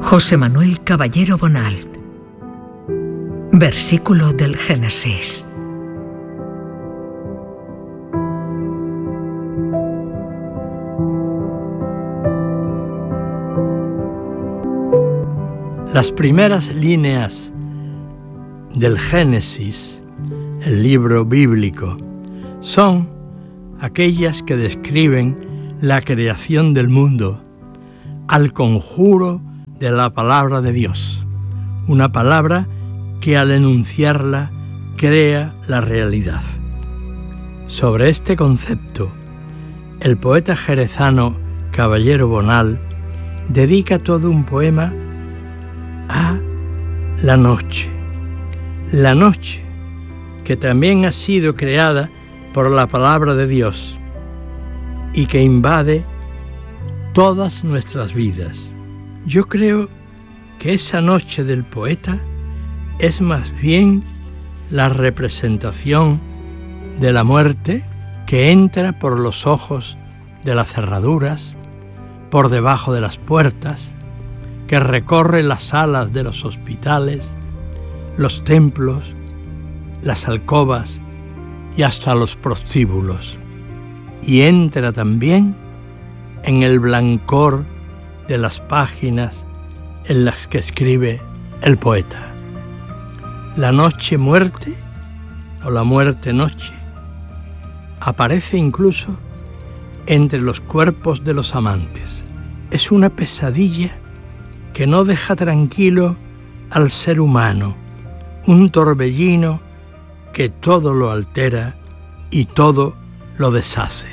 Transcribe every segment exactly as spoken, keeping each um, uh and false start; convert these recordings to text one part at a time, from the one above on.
José Manuel Caballero Bonald. Versículo del Génesis. Las primeras líneas del Génesis, el libro bíblico, son aquellas que describen la creación del mundo al conjuro de la palabra de Dios, una palabra que al enunciarla crea la realidad. Sobre este concepto, el poeta jerezano Caballero Bonald dedica todo un poema a la noche. La noche, que también ha sido creada por la palabra de Dios y que invade todas nuestras vidas. Yo creo que esa noche del poeta es más bien la representación de la muerte que entra por los ojos de las cerraduras, por debajo de las puertas, que recorre las salas de los hospitales, los templos, las alcobas y hasta los prostíbulos, y entra también en el blancor de las páginas en las que escribe el poeta. La noche muerte, o la muerte noche, aparece incluso entre los cuerpos de los amantes. Es una pesadilla que no deja tranquilo al ser humano, un torbellino que todo lo altera y todo lo deshace.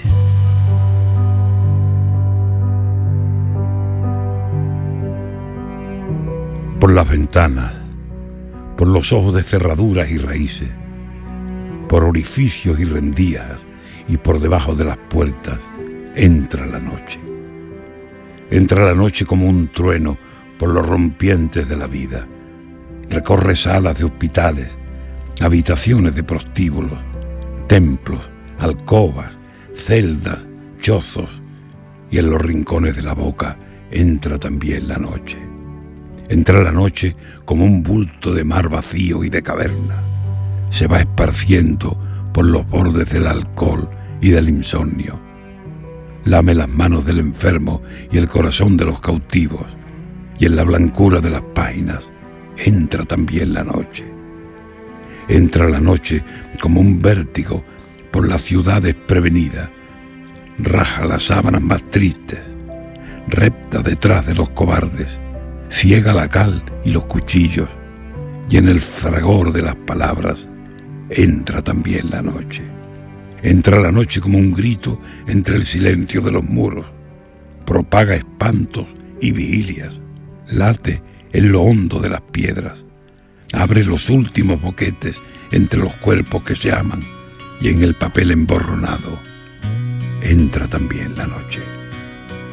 Por las ventanas, por los ojos de cerraduras y raíces, por orificios y rendijas y por debajo de las puertas, entra la noche. Entra la noche como un trueno por los rompientes de la vida. Recorre salas de hospitales, habitaciones de prostíbulos, templos, alcobas, celdas, chozos, y en los rincones de la boca entra también la noche. Entra la noche como un bulto de mar vacío y de caverna. Se va esparciendo por los bordes del alcohol y del insomnio. Lame las manos del enfermo y el corazón de los cautivos, y en la blancura de las páginas entra también la noche. Entra la noche como un vértigo por la ciudad desprevenida. Raja las sábanas más tristes, repta detrás de los cobardes, ciega la cal y los cuchillos, y en el fragor de las palabras entra también la noche. Entra la noche como un grito entre el silencio de los muros, propaga espantos y vigilias, late en lo hondo de las piedras, abre los últimos boquetes entre los cuerpos que se aman, y en el papel emborronado entra también la noche.